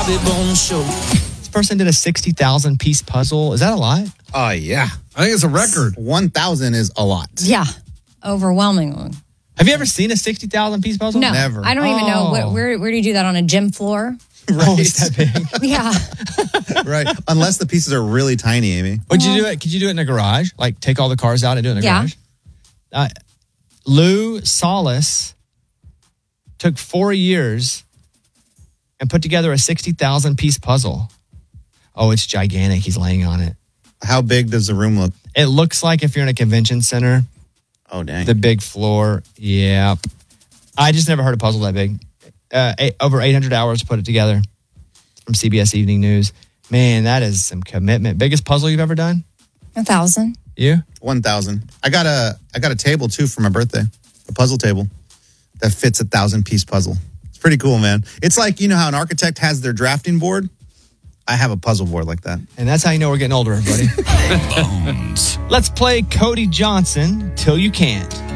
Bobby Bones Show. This person did a 60,000 piece puzzle. Is that a lot? Oh, yeah. I think it's a record. 1,000 is a lot. Yeah, overwhelming. Have you ever seen a 60,000 piece puzzle? No, Never. I don't even know. Where do you do that, on a gym floor? Oh, it's that big. Yeah. Right. Unless the pieces are really tiny, Amy. Would you do it? Could you do it in a garage? Like take all the cars out and do it in a Yeah. garage? Lou Solis took 4 years and put together a 60,000 piece puzzle. Oh, it's gigantic. He's laying on it. How big does the room look? It looks like if you're in a convention center, Oh, dang. the big floor. Yeah. I just never heard a puzzle that big. Over 800 hours to put it together from CBS Evening News. Man, that is some commitment. Biggest puzzle you've ever done? 1,000. You? 1,000. I got a table, too, for my birthday. A puzzle table that fits a 1,000-piece puzzle. It's pretty cool, man. It's like, you know how an architect has their drafting board? I have a puzzle board like that. And that's how you know we're getting older, everybody. Bones. Let's play Cody Johnson Till You Can't.